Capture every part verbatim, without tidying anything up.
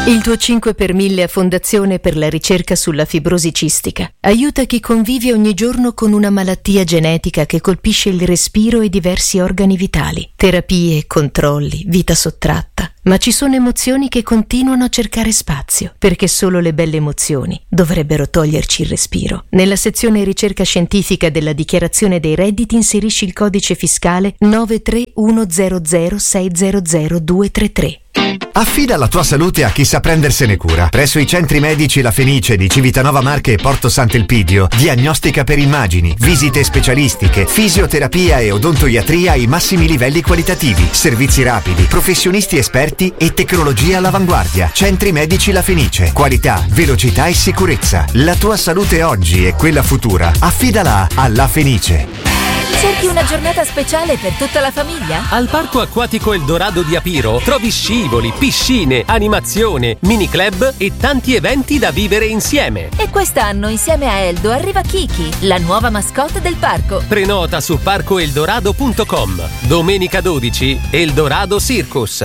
Il tuo cinque per mille a Fondazione per la ricerca sulla fibrosi cistica aiuta chi convive ogni giorno con una malattia genetica che colpisce il respiro e diversi organi vitali. Terapie, controlli, vita sottratta. Ma ci sono emozioni che continuano a cercare spazio, perché solo le belle emozioni dovrebbero toglierci il respiro. Nella sezione ricerca scientifica della dichiarazione dei redditi inserisci il codice fiscale nove tre uno zero zero sei zero zero due tre tre. Affida la tua salute a chi sa prendersene cura. Presso i centri medici La Fenice di Civitanova Marche e Porto Sant'Elpidio, diagnostica per immagini, visite specialistiche, fisioterapia e odontoiatria ai massimi livelli qualitativi, servizi rapidi, professionisti esperti e tecnologia all'avanguardia. Centri medici La Fenice, qualità, velocità e sicurezza. La tua salute oggi e quella futura, affidala a La Fenice. Cerchi una giornata speciale per tutta la famiglia? Al Parco Acquatico Eldorado di Apiro trovi scivoli, piscine, animazione, mini club e tanti eventi da vivere insieme. E quest'anno insieme a Eldo arriva Kiki, la nuova mascotte del parco. Prenota su parco eldorado punto com. Domenica dodici, Eldorado Circus.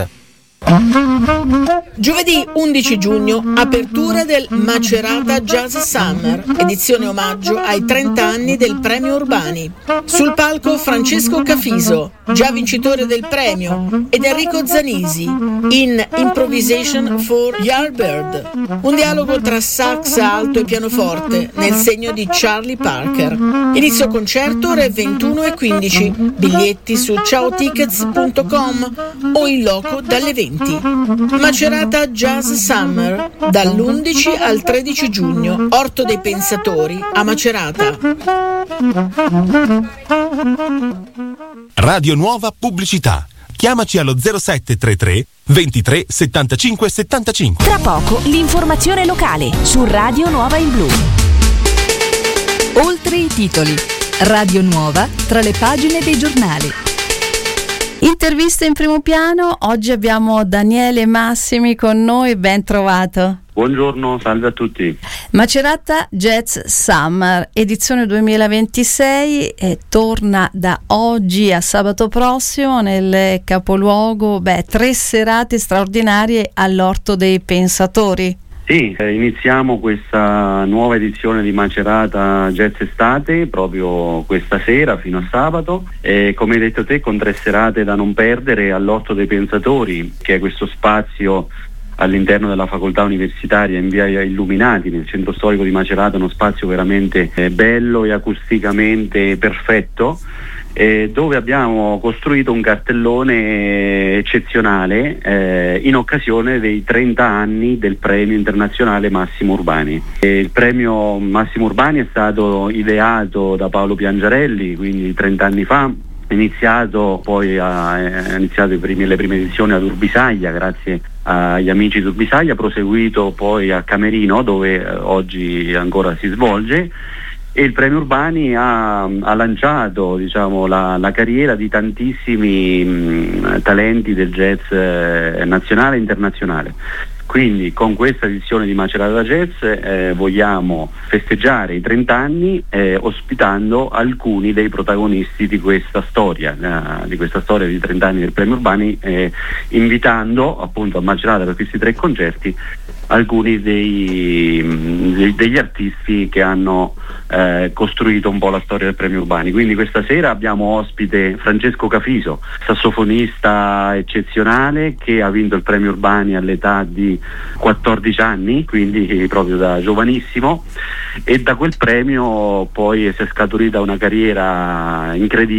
Giovedì undici giugno, apertura del Macerata Jazz Summer, edizione omaggio ai trenta anni del Premio Urbani. Sul palco Francesco Cafiso, già vincitore del premio, ed Enrico Zanisi in Improvisation for Yardbird, un dialogo tra sax alto e pianoforte nel segno di Charlie Parker. Inizio concerto ore ventuno e quindici, biglietti su ciao tickets punto com o in loco dalle venti. Macerata Jazz Summer dall'undici al tredici giugno, Orto dei Pensatori a Macerata. Radio Nuova Pubblicità. Chiamaci allo zero sette tre tre ventitré settantacinque settantacinque. Tra poco l'informazione locale su Radio Nuova in Blu. Oltre i titoli, Radio Nuova tra le pagine dei giornali. Interviste in primo piano, oggi abbiamo Daniele Massimi con noi, ben trovato. Buongiorno, salve a tutti. Macerata Jazz Summer, edizione duemilaventisei, e torna da oggi a sabato prossimo nel capoluogo, beh, tre serate straordinarie all'Orto dei Pensatori. Sì, eh, iniziamo questa nuova edizione di Macerata Jazz Estate proprio questa sera fino a sabato, e come hai detto te con tre serate da non perdere all'Orto dei Pensatori, che è questo spazio all'interno della facoltà universitaria in via Illuminati nel centro storico di Macerata, uno spazio veramente eh, bello e acusticamente perfetto, eh, dove abbiamo costruito un cartellone eccezionale eh, in occasione dei trenta anni del premio internazionale Massimo Urbani. E il premio Massimo Urbani è stato ideato da Paolo Piangiarelli, quindi trenta anni fa, iniziato poi a, è iniziato i primi, le prime edizioni ad Urbisaglia grazie agli amici di Urbisaglia, proseguito poi a Camerino dove eh, oggi ancora si svolge, e il Premio Urbani ha, ha lanciato diciamo, la, la carriera di tantissimi mh, talenti del jazz eh, nazionale e internazionale. Quindi con questa edizione di Macerata Jazz eh, vogliamo festeggiare i trenta anni eh, ospitando alcuni dei protagonisti di questa storia, eh, di questa storia di trenta anni del Premio Urbani, eh, invitando appunto a Macerata per questi tre concerti alcuni dei, dei, degli artisti che hanno eh, costruito un po' la storia del Premio Urbani. Quindi questa sera abbiamo ospite Francesco Cafiso, sassofonista eccezionale che ha vinto il Premio Urbani all'età di quattordici anni, quindi proprio da giovanissimo, e da quel premio poi si è scaturita una carriera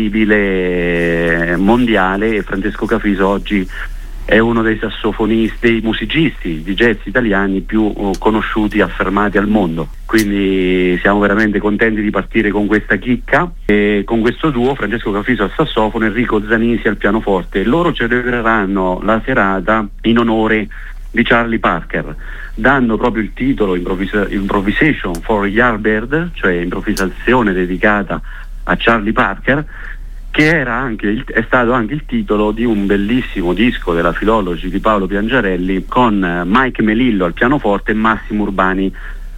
incredibile mondiale, e Francesco Cafiso oggi è uno dei sassofonisti, dei musicisti di jazz italiani più uh, conosciuti e affermati al mondo. Quindi siamo veramente contenti di partire con questa chicca, e con questo duo, Francesco Cafiso al sassofono, Enrico Zanisi al pianoforte. Loro celebreranno la serata in onore di Charlie Parker, dando proprio il titolo Improvisa- Improvisation for Yardbird, cioè improvvisazione dedicata a Charlie Parker, che era anche il, è stato anche il titolo di un bellissimo disco della Philology di Paolo Piangiarelli, con Mike Melillo al pianoforte e Massimo Urbani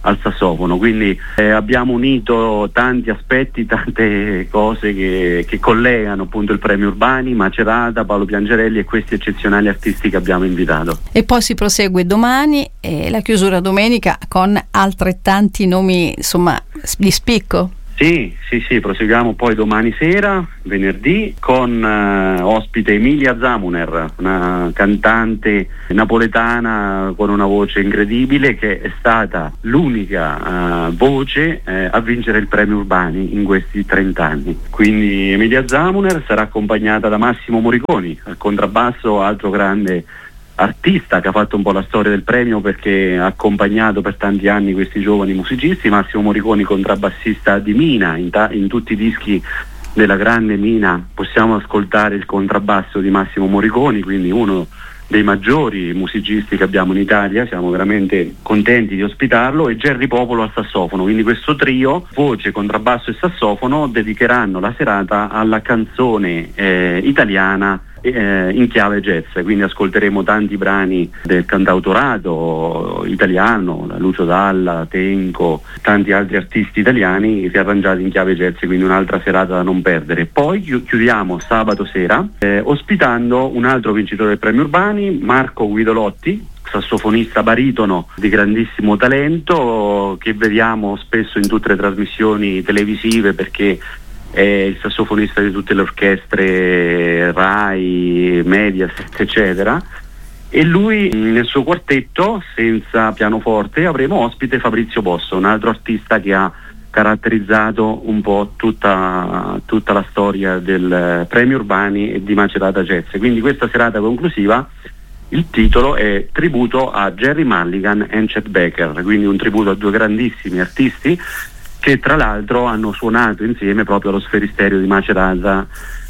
al sassofono, quindi eh, abbiamo unito tanti aspetti, tante cose che, che collegano appunto il Premio Urbani, Macerata, Paolo Piangerelli e questi eccezionali artisti che abbiamo invitato. E poi si prosegue domani e la chiusura domenica con altrettanti nomi, insomma, di spicco. Sì, sì, sì, proseguiamo poi domani sera, venerdì, con uh, ospite Emilia Zamuner, una cantante napoletana con una voce incredibile, che è stata l'unica uh, voce uh, a vincere il Premio Urbani in questi trenta anni. Quindi Emilia Zamuner sarà accompagnata da Massimo Moriconi al contrabbasso, altro grande artista che ha fatto un po' la storia del premio perché ha accompagnato per tanti anni questi giovani musicisti. Massimo Moriconi, contrabbassista di Mina, in, ta- in tutti i dischi della grande Mina possiamo ascoltare il contrabbasso di Massimo Moriconi, quindi uno dei maggiori musicisti che abbiamo in Italia, siamo veramente contenti di ospitarlo, e Gerry Popolo al sassofono, quindi questo trio, voce, contrabbasso e sassofono, dedicheranno la serata alla canzone eh, italiana Eh, in chiave jazz, quindi ascolteremo tanti brani del cantautorato italiano, Lucio Dalla, Tenco, tanti altri artisti italiani riarrangiati in chiave jazz, quindi un'altra serata da non perdere. Poi chiudiamo sabato sera eh, ospitando un altro vincitore del Premio Urbani, Marco Guidolotti, sassofonista baritono di grandissimo talento, che vediamo spesso in tutte le trasmissioni televisive perché è il sassofonista di tutte le orchestre Rai, Mediaset, eccetera, e lui nel suo quartetto senza pianoforte avremo ospite Fabrizio Bosso, un altro artista che ha caratterizzato un po' tutta, tutta la storia del Premio Urbani e di Macerata Jazz. Quindi questa serata conclusiva, il titolo è Tributo a Gerry Mulligan e Chet Baker, quindi un tributo a due grandissimi artisti che tra l'altro hanno suonato insieme proprio allo Sferisterio di Macerata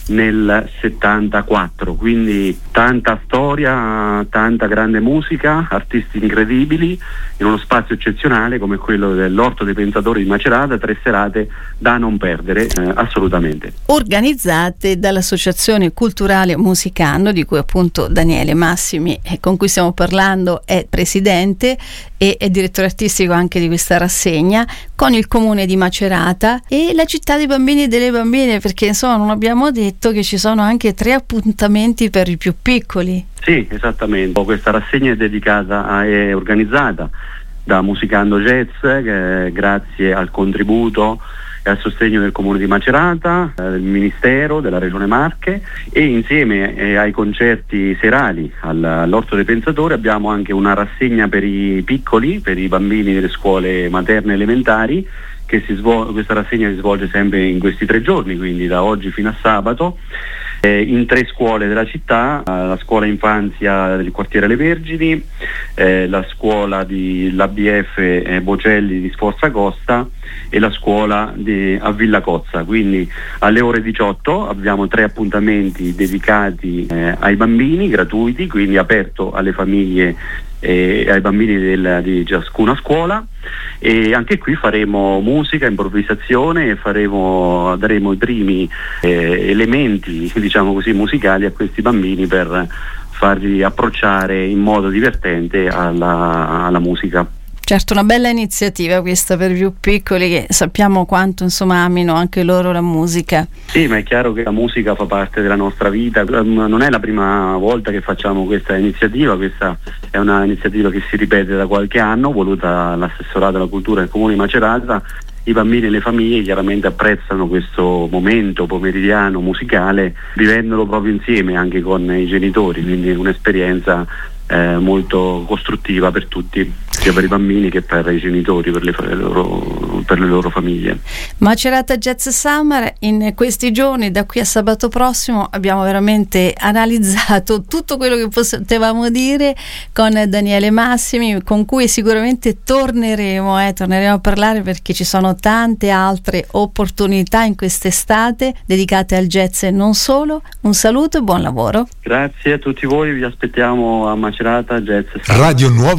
nel settantaquattro, quindi tanta storia, tanta grande musica, artisti incredibili in uno spazio eccezionale come quello dell'Orto dei Pensatori di Macerata, tre serate da non perdere eh, assolutamente. Organizzate dall'Associazione Culturale Musicando, di cui appunto Daniele Massimi, eh, con cui stiamo parlando, è presidente e è direttore artistico anche di questa rassegna, con il comune di Macerata e la città dei bambini e delle bambine, perché insomma non abbiamo detto che ci sono anche tre appuntamenti per i più piccoli. Sì, esattamente. Questa rassegna è dedicata, a, è organizzata da Musicando Jazz, che grazie al contributo e al sostegno del Comune di Macerata, eh, del Ministero, della Regione Marche, e insieme eh, ai concerti serali all, all'Orto dei Pensatori abbiamo anche una rassegna per i piccoli, per i bambini delle scuole materne elementari, che si svol- questa rassegna si svolge sempre in questi tre giorni, quindi da oggi fino a sabato, eh, in tre scuole della città, la scuola infanzia del quartiere Le Vergini, eh, la scuola di l'A B F eh, Bocelli di Sforza Costa e la scuola di, a Villa Cozza. Quindi alle ore diciotto abbiamo tre appuntamenti dedicati eh, ai bambini, gratuiti, quindi aperto alle famiglie e ai bambini del, di ciascuna scuola, e anche qui faremo musica, improvvisazione e faremo, daremo i primi eh, elementi, diciamo così, musicali a questi bambini per farli approcciare in modo divertente alla, alla musica. Certo, una bella iniziativa questa per i più piccoli, che sappiamo quanto insomma amino anche loro la musica. Sì, ma è chiaro che la musica fa parte della nostra vita, non è la prima volta che facciamo questa iniziativa, questa è una iniziativa che si ripete da qualche anno, voluta dall'assessorato alla cultura del Comune di Macerata. I bambini e le famiglie chiaramente apprezzano questo momento pomeridiano musicale, vivendolo proprio insieme anche con i genitori, quindi un'esperienza eh, molto costruttiva per tutti, sia per i bambini che per i genitori, per le, le, loro, per le loro famiglie. Macerata Jazz Summer, in questi giorni, da qui a sabato prossimo, abbiamo veramente analizzato tutto quello che potevamo dire con Daniele Massimi, con cui sicuramente torneremo, eh, torneremo a parlare, perché ci sono tante altre opportunità in quest'estate dedicate al jazz e non solo. Un saluto e buon lavoro. Grazie a tutti voi, vi aspettiamo a Macerata Jazz Summer. Radio Nuova